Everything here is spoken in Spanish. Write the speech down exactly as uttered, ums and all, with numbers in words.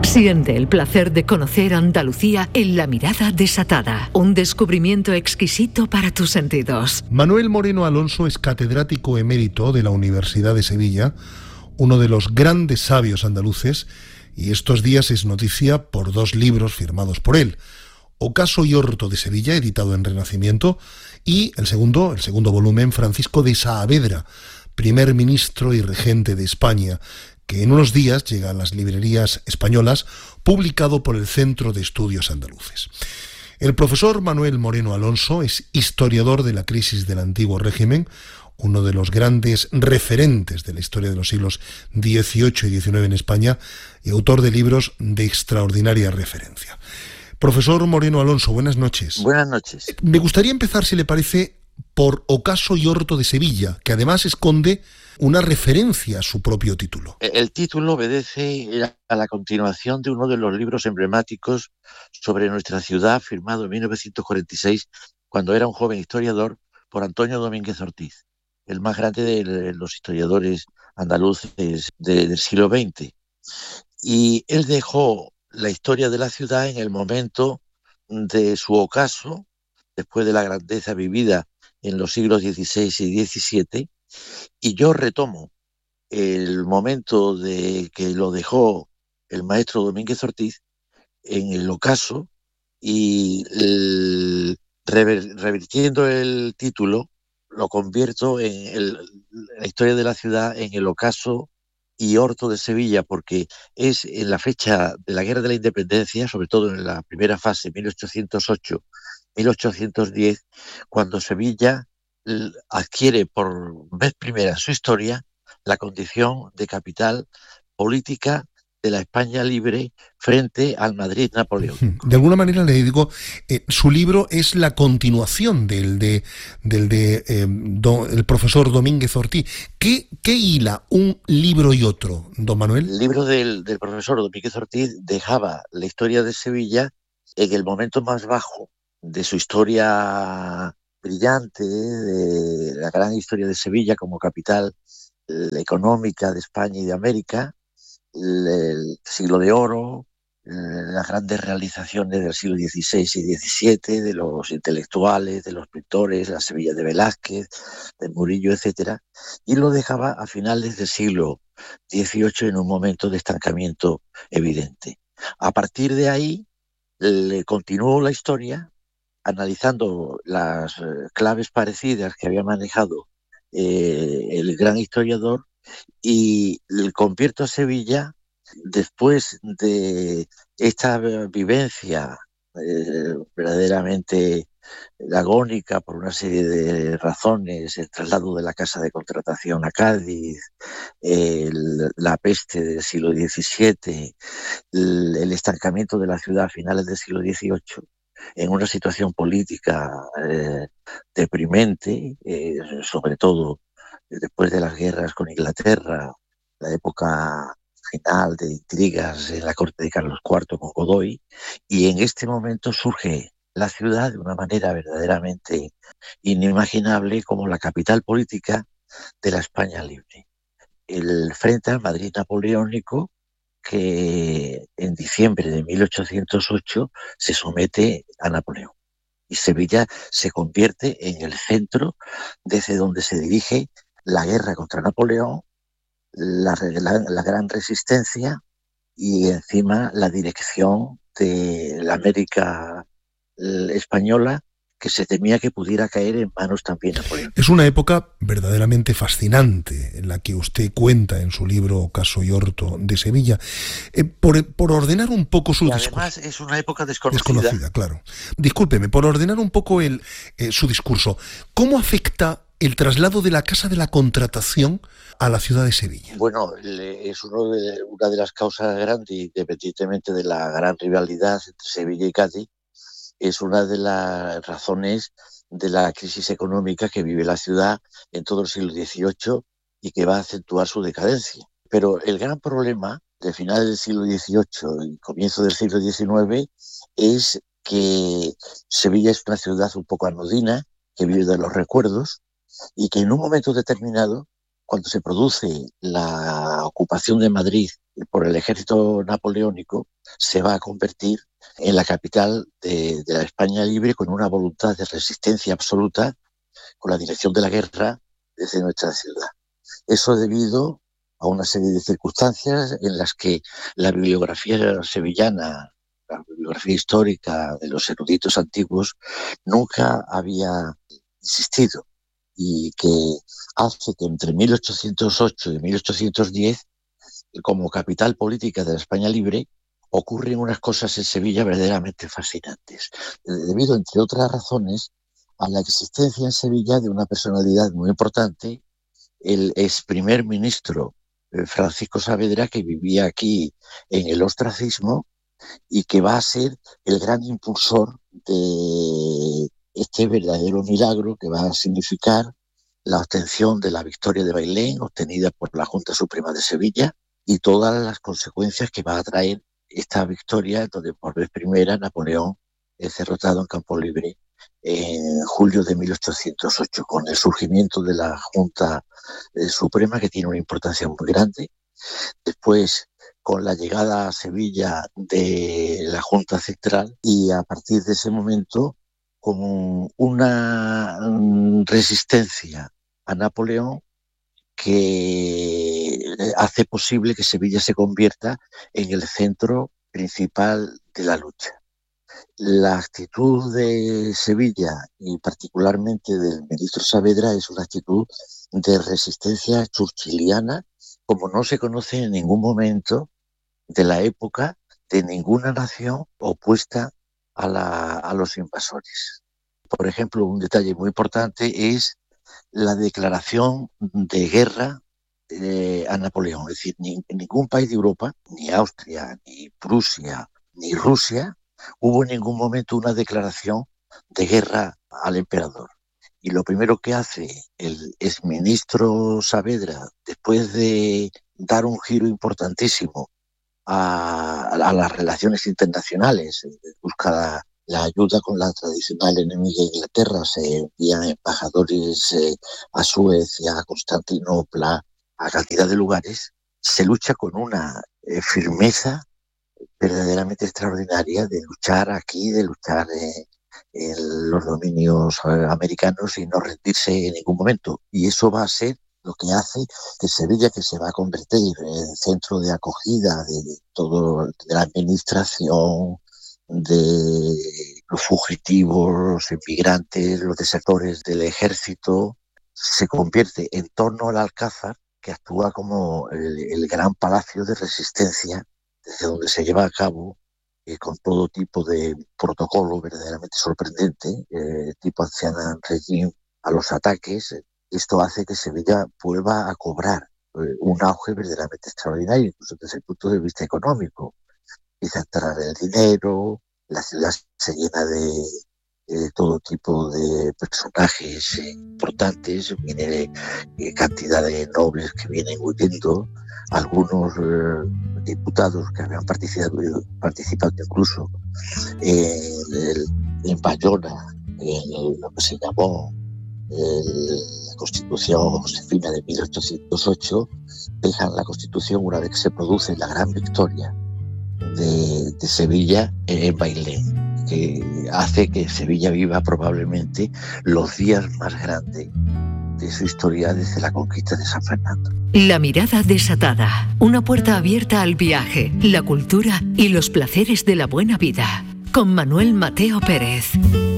Siente el placer de conocer Andalucía en La Mirada Desatada, un descubrimiento exquisito para tus sentidos. Manuel Moreno Alonso es catedrático emérito de la Universidad de Sevilla, uno de los grandes sabios andaluces, y estos días es noticia por dos libros firmados por él: Ocaso y Orto de Sevilla, editado en Renacimiento, y el segundo, el segundo volumen, Francisco de Saavedra, primer ministro y regente de España, que en unos días llega a las librerías españolas, publicado por el Centro de Estudios Andaluces. El profesor Manuel Moreno Alonso es historiador de la crisis del antiguo régimen, uno de los grandes referentes de la historia de los siglos dieciocho y diecinueve en España, y autor de libros de extraordinaria referencia. Profesor Moreno Alonso, buenas noches. Buenas noches. Me gustaría empezar, si le parece, por Ocaso y Orto de Sevilla, que además esconde una referencia a su propio título. El título obedece a la continuación de uno de los libros emblemáticos sobre nuestra ciudad, firmado en mil novecientos cuarenta y seis, cuando era un joven historiador, por Antonio Domínguez Ortiz, el más grande de los historiadores andaluces de, del siglo veinte. Y él dejó la historia de la ciudad en el momento de su ocaso, después de la grandeza vivida en los siglos dieciséis y diecisiete, y yo retomo el momento de que lo dejó el maestro Domínguez Ortiz en el ocaso, y el, rever, revirtiendo el título, lo convierto en el, la historia de la ciudad en el Ocaso y Orto de Sevilla, porque es en la fecha de la Guerra de la Independencia, sobre todo en la primera fase, mil ochocientos ocho a mil ochocientos diez, cuando Sevilla adquiere por vez primera en su historia la condición de capital política de la España libre frente al Madrid napoleónico. De alguna manera le digo, eh, su libro es la continuación del de del de eh, do, el profesor Domínguez Ortiz. ¿Qué, ¿Qué hila un libro y otro, don Manuel? El libro del, del profesor Domínguez Ortiz dejaba la historia de Sevilla en el momento más bajo de su historia brillante, de la gran historia de Sevilla como capital económica de España y de América, el siglo de oro, las grandes realizaciones del siglo dieciséis y diecisiete, de los intelectuales, de los pintores, la Sevilla de Velázquez, de Murillo, etcétera, y lo dejaba a finales del siglo dieciocho en un momento de estancamiento evidente. A partir de ahí, le continuó la historia, analizando las claves parecidas que había manejado eh, el gran historiador, y convierto a Sevilla, después de esta vivencia eh, verdaderamente agónica por una serie de razones, el traslado de la casa de contratación a Cádiz, el, la peste del siglo diecisiete, el, el estancamiento de la ciudad a finales del siglo dieciocho, en una situación política eh, deprimente, eh, sobre todo después de las guerras con Inglaterra, la época final de intrigas en la corte de Carlos cuarto con Godoy, y en este momento surge la ciudad de una manera verdaderamente inimaginable como la capital política de la España libre. El frente al Madrid napoleónico, que en diciembre de mil ochocientos ocho se somete a Napoleón. Y Sevilla se convierte en el centro desde donde se dirige la guerra contra Napoleón, la, la, la gran resistencia y encima la dirección de la América española, que se temía que pudiera caer en manos también napoleónicas. Es una época verdaderamente fascinante en la que usted cuenta en su libro Ocaso y Orto de Sevilla. Eh, por, por ordenar un poco su y discurso. Además es una época desconocida. Desconocida, claro. Discúlpeme, por ordenar un poco el, eh, su discurso. ¿Cómo afecta el traslado de la Casa de la Contratación a la ciudad de Sevilla? Bueno, es uno de, una de las causas grandes, independientemente de la gran rivalidad entre Sevilla y Cádiz, es una de las razones de la crisis económica que vive la ciudad en todo el siglo dieciocho y que va a acentuar su decadencia. Pero el gran problema de finales del siglo dieciocho y comienzo del siglo diecinueve es que Sevilla es una ciudad un poco anodina, que vive de los recuerdos y que en un momento determinado cuando se produce la ocupación de Madrid por el ejército napoleónico, se va a convertir en la capital de, de la España libre, con una voluntad de resistencia absoluta, con la dirección de la guerra desde nuestra ciudad. Eso debido a una serie de circunstancias en las que la bibliografía sevillana, la bibliografía histórica de los eruditos antiguos, nunca había existido, y que hace que entre mil ochocientos ocho y mil ochocientos diez, como capital política de la España libre, ocurren unas cosas en Sevilla verdaderamente fascinantes, debido, entre otras razones, a la existencia en Sevilla de una personalidad muy importante, el ex primer ministro Francisco Saavedra, que vivía aquí en el ostracismo y que va a ser el gran impulsor de este verdadero milagro que va a significar la obtención de la victoria de Bailén, obtenida por la Junta Suprema de Sevilla, y todas las consecuencias que va a traer esta victoria, donde por vez primera Napoleón es derrotado en campo libre en julio de mil ochocientos ocho, con el surgimiento de la Junta Suprema, que tiene una importancia muy grande. Después, con la llegada a Sevilla de la Junta Central, y a partir de ese momento, con una resistencia a Napoleón que hace posible que Sevilla se convierta en el centro principal de la lucha. La actitud de Sevilla, y particularmente del ministro Saavedra, es una actitud de resistencia churchiliana, como no se conoce en ningún momento de la época de ninguna nación opuesta a, la, a los invasores. Por ejemplo, un detalle muy importante es la declaración de guerra eh, a Napoleón. Es decir, ni, en ningún país de Europa, ni Austria, ni Prusia, ni Rusia, hubo en ningún momento una declaración de guerra al emperador. Y lo primero que hace el exministro Saavedra, después de dar un giro importantísimo a, a las relaciones internacionales, busca la ayuda con la tradicional enemiga Inglaterra, se envían embajadores eh, a Suecia, a Constantinopla, a cantidad de lugares, se lucha con una eh, firmeza verdaderamente extraordinaria de luchar aquí, de luchar eh, en los dominios eh, americanos y no rendirse en ningún momento. Y eso va a ser lo que hace que Sevilla, que se va a convertir en centro de acogida de todo, de la administración, de los fugitivos, los inmigrantes, los desertores del ejército, se convierte en torno al Alcázar, que actúa como el, el gran palacio de resistencia, desde donde se lleva a cabo eh, con todo tipo de protocolo verdaderamente sorprendente, eh, tipo anciana regime, a los ataques. Esto hace que Sevilla vuelva a cobrar eh, un auge verdaderamente extraordinario, incluso desde el punto de vista económico. Empieza a entrar el dinero, la ciudad se llena de eh, todo tipo de personajes eh, importantes, viene eh, cantidad de nobles que vienen huyendo, algunos eh, diputados que habían participado, participado incluso eh, en, en Bayona, en lo que se llamó el, la Constitución Josefina de mil ochocientos ocho, dejan la Constitución una vez que se produce la gran victoria de, de Sevilla en Bailén, que hace que Sevilla viva probablemente los días más grandes de su historia desde la conquista de San Fernando. La mirada desatada, una puerta abierta al viaje, la cultura y los placeres de la buena vida, con Manuel Mateo Pérez.